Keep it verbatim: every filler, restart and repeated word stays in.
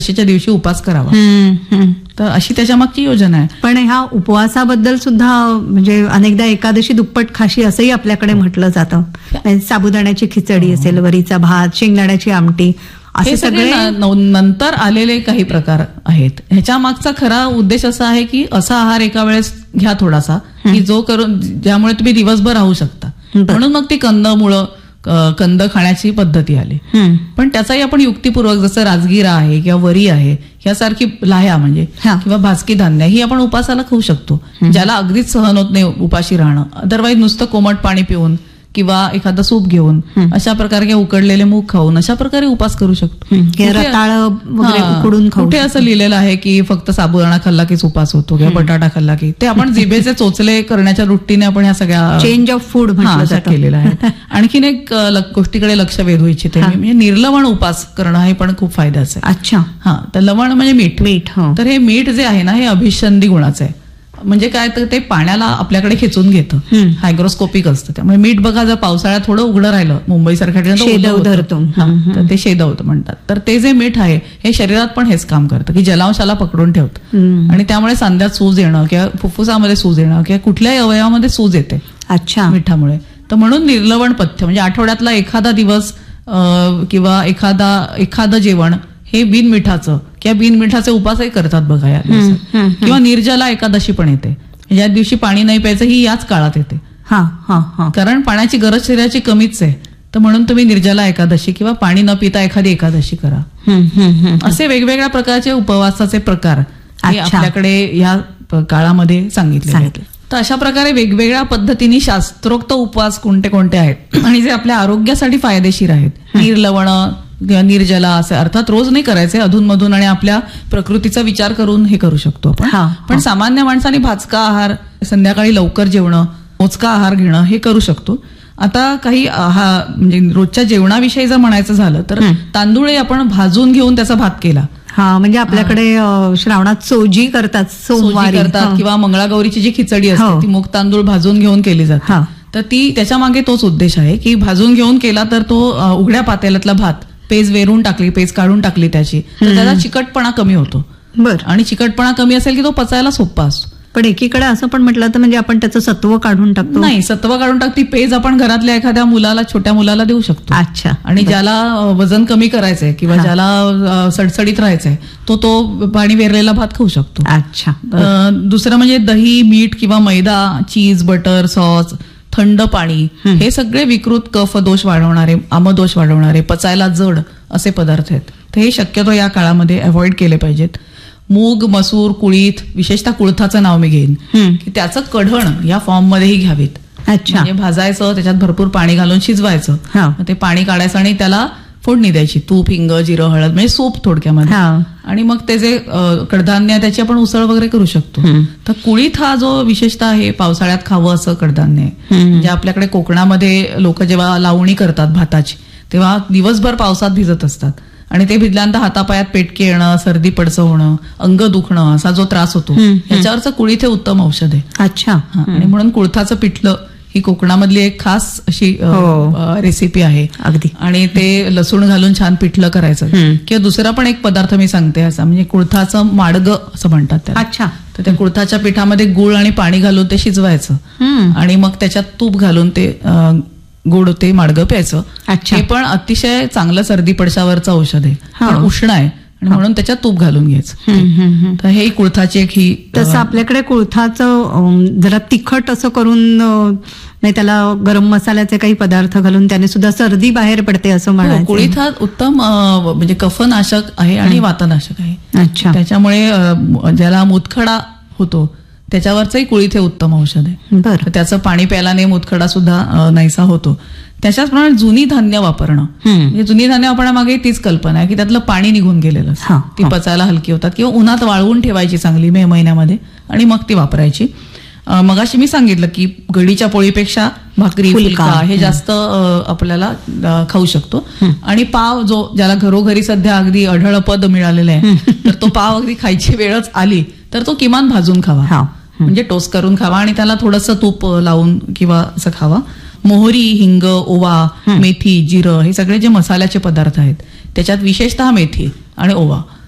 च्या दिवशी उपास करावा. हम्म, हम्म. तर अशी त्याच्या मागची योजना आहे. पण ह्या उपवासाबद्दल सुद्धा म्हणजे अनेकदा एकादशी दुप्पट खाशी असंही आपल्याकडे म्हटलं जातं. म्हणजे साबुदाण्याची खिचडी असेल, वरीचा भात, शेंगदाण्याची आमटी, हे असे सगळे सगळे न- नंतर आलेले काही प्रकार आहेत. ह्याच्या मागचा खरा उद्देश असा आहे की असा आहार एका वेळेस घ्या थोडासा, की जो करून ज्यामुळे तुम्ही दिवसभर राहू शकता. बरं. म्हणून मग ती कंदमुळं अ, कंद खाण्याची पद्धती आली. हम्म. पण त्याचाही आपण युक्तिपूर्वक, जसं राजगिरा आहे किंवा वरी आहे यासारखी लाह्या म्हणजे हा. किंवा भाजकी धान्य ही आपण उपासाला खाऊ शकतो. ज्याला अगदीच सहन होत नाही उपाशी राहणं, अदरवाईज नुसतं कोमट पाणी पिऊन किंवा एखादं सूप घेऊन अशा प्रकारे किंवा उकडलेले मूग खाऊन अशा प्रकारे उपास करू शकतो. किंवा कुठे- रताळ वगैरे हा, उकडून खाऊ कुठे शकतो. असं लिहिलेलं आहे की फक्त साबुदाणा खाल्ला की उपास होतो किंवा बटाटा खाल्ला की, ते आपण जिभेचे चोचले करण्याच्या वृत्तीने आपण ह्या सगळ्या चेंज ऑफ फूड हा, म्हटलं अशा जातं. केलेलं आहे. आणखीन एक अ, ल- गोष्टीकडे लक्ष वेधू इच्छिते मी, म्हणजे निर्लवण उपास करणं हे पण खूप फायद्याचं आहे. अच्छा. हा, तर लवण म्हणजे मीठ. मीठ. हो. तर हे मीठ जे आहे ना, हे अभिसंधी गुणाचं आहे. म्हणजे काय, तर ते पाण्याला आपल्याकडे खेचून घेतं. हम्म. हायग्रोस्कोपिक असतं. त्यामुळे मीठ बघा, जर पावसाळ्यात थोडं उघडं राहिलं मुंबई सारख्या ठिकाणी तर ओलं शेदव होतं. धरतो. हा, हम्म. तर ते शेदवतं म्हणतात. तर ते जे मीठ आहे हे शरीरात पण हेच काम करतं की जलांशाला पकडून ठेवतं. हम्म. आणि त्यामुळे सांध्यात सूज येणं किंवा फुफ्फुसामध्ये सूज येणं किंवा कुठल्याही अवयवामध्ये सूज येते अच्छा. मिठामुळे. तर म्हणून निर्लवण पथ्य म्हणजे आठवड्यातला एखादा दिवस अ, किंवा एखादा एखादं जेवण हे बिन मिठाचं किंवा बिन मिठाचे उपासही करतात बघा या दिवसात. हम्म, हम्म. किंवा निर्जला एकादशी पण येते. ज्या दिवशी पाणी नाही प्यायचं ही याच काळात येते. हा हा हा. कारण पाण्याची गरज शरीराची कमीच आहे. तर म्हणून तुम्ही निर्जला एकादशी किंवा पाणी न पिता एखादी एकादशी करा. हम्म, हम्म, हम्म. असे वेगवेगळ्या प्रकारचे उपवासाचे प्रकार हे अच्छा. आपल्याकडे या प- काळामध्ये सांगितले आहेत. सांगितले. तर अशा प्रकारे वेगवेगळ्या पद्धतीने शास्त्रोक्त उपवास कोणते कोणते आहेत आणि जे आपल्या आरोग्यासाठी फायदेशीर आहेत. निर्लवण किंवा निर्जला असे, अर्थात रोज नाही करायचे, अधूनमधून आणि आपल्या प्रकृतीचा विचार करून हे करू शकतो आपण. हा, पण सामान्य माणसाने भाजका आहार, संध्याकाळी लवकर जेवणं, मोजका आहार घेणं हे करू शकतो. आता काही आहार म्हणजे रोजच्या जेवणाविषयी जर म्हणायचं झालं तर तांदूळ आपण भाजून घेऊन त्याचा भात केला. हा, म्हणजे आपल्याकडे अ, श्रावणात सोजी करतात, सोजी सोमवारी करतात हा. किंवा मंगळागौरीची जी खिचडी असते हो. ती मूग तांदूळ भाजून घेऊन केली जाते. हा. तर ती त्याच्या मागे तोच उद्देश आहे की भाजून घेऊन केला तर तो अ, उघड्या पातेल्यातला भात पेज वेरून टाकली, पेज काढून टाकली त्याची, तर त्याचा चिकटपणा कमी होतो. बर. आणि चिकटपणा कमी असेल की तो पचायला सोपा असतो. पण एकीकडे असं पण म्हटलं तर म्हणजे आपण त्याचं सत्व काढून टाकतो. नाही, सत्व काढून टाकती पेज आपण घरातल्या एखाद्या मुलाला, छोट्या मुलाला देऊ शकतो. अच्छा. आणि ज्याला अ, वजन कमी करायचंय किंवा हा. ज्याला अ, सडसडीत राहायचंय तो तो पाणी वेरलेला भात खाऊ शकतो. अच्छा. अ, दुसरं म्हणजे दही, मीठ किंवा मैदा, चीज, बटर, सॉस, थंड पाणी हे सगळे विकृत कफ दोष वाढवणारे, आमदोष वाढवणारे, पचायला जड असे पदार्थ आहेत. तर हे शक्यतो या काळामध्ये अवॉइड केले पाहिजेत. मूग, मसूर, कुळीथ, विशेषतः कुळथाचं नाव मी घेईन हम्म. की त्याचं कढण या फॉर्ममध्येही घ्यावीत. अच्छा. म्हणजे भाजायचं, त्याच्यात भरपूर पाणी घालून शिजवायचं, हा. मग ते पाणी काढायचं आणि त्याला फोडणी द्यायची, तूप, हिंग, जिरं, हळद, म्हणजे सूप थोडक्यामध्ये. हा. आणि मग ते जे अ, कडधान्य आहे त्याची आपण उसळ वगैरे करू शकतो. हम्म. तर कुळीथ हा जो विशेषतः हे पावसाळ्यात खावं असं कडधान्य आहे. हम्म. म्हणजे आपल्याकडे कोकणामध्ये लोक जेव्हा लावणी करतात भाताची तेव्हा दिवसभर पावसात भिजत असतात आणि ते भिजल्यानंतर हातापायात पेटके येणं, सर्दी पडसं होणं, अंग दुखणं असा जो त्रास होतो हम्म. याच्यावरचं कुळीथ हे उत्तम औषध आहे. अच्छा. हा, आणि म्हणून कुळथाचं पिठलं ही कोकणामधली एक खास अशी अ, हो. अ, रेसिपी आहे. अगदी. आणि ते लसूण घालून छान पिठलं करायचं. हम्म. किंवा दुसरा पण एक पदार्थ मी सांगते असा, म्हणजे कुळथाचं माडगं असं म्हणतात त्याला. अच्छा. तर त्या कुळथाच्या पिठामध्ये गुळ आणि पाणी घालून ते शिजवायचं हम्म. आणि मग त्याच्यात तूप घालून ते अ, गोड ते माडगं प्यायचं. अच्छा. हे पण अतिशय चांगलं सर्दी पडशावरचं औषध आहे. हा. पण उष्ण आहे आणि म्हणून त्याच्यात तूप घालून घ्यायचं. हम्म, हम्म, हम्म. तर हे कुळथाची एक ही अ, तसं आपल्याकडे कुळथाचं अं, जरा तिखट असं करून अं, नाही त्याला गरम मसाल्याचे काही पदार्थ घालून त्याने सुद्धा सर्दी बाहेर पडते असं हो, म्हणायचं. कुळीथ हा उत्तम अ, म्हणजे कफनाशक आहे आणि वातनाशक आहे. अच्छा. त्याच्यामुळे अ, ज्याला मुतखडा होतो त्याच्यावरचंही कुळीथ हे उत्तम औषध आहे. बरं. तर त्याचं पाणी प्यायल्याने मुतखडा सुद्धा अ, नाहीसा होतो. त्याच्याचप्रमाणे जुनी धान्य वापरणं, हम्म. म्हणजे जुनी धान्य वापरण्यामागे तीच कल्पना आहे की त्यातलं पाणी निघून गेलेलं असतं. हा, ती हा. पचायला हलकी होतात किंवा उन्हात वाळवून ठेवायची चांगली मे महिन्यामध्ये आणि मग ती वापरायची. अ, मगाशी मी सांगितलं की गडीच्या पोळीपेक्षा भाकरी, फुलका. फुलका हे जास्त अ, आपल्याला अ, खाऊ शकतो. आणि पाव जो ज्याला घरोघरी सध्या अगदी अढळ पद मिळालेलं आहे तर तो पाव अगदी खायची वेळच आली तर तो किमान भाजून खावा. हा. म्हणजे टोस्ट करून खावा आणि त्याला थोडंसं तूप लावून किंवा असं खावा. मोहरी, हिंग, ओवा, मेथी, जिरं हे सगळे जे मसाल्याचे पदार्थ आहेत त्याच्यात विशेषतः मेथी आणि ओवा